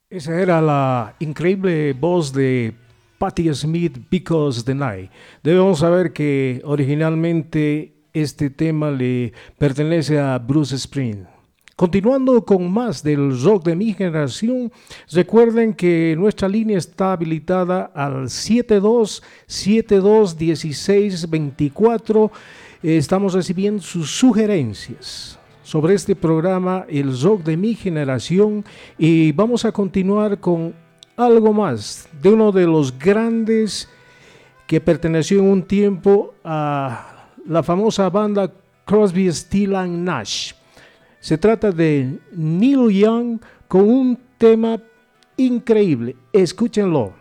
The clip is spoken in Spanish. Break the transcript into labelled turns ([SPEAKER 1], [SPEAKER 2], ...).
[SPEAKER 1] Esa era la increíble voz de Patti Smith, Because the Night. Debemos saber que originalmente este tema le pertenece a Bruce Springsteen. Continuando con más del rock de mi generación, recuerden que nuestra línea está habilitada al 72721624. Estamos recibiendo sus sugerencias sobre este programa, el rock de mi generación, y vamos a continuar con algo más de uno de los grandes que perteneció en un tiempo a la famosa banda Crosby, Stills and Nash. Se trata de Neil Young con un tema increíble. Escúchenlo.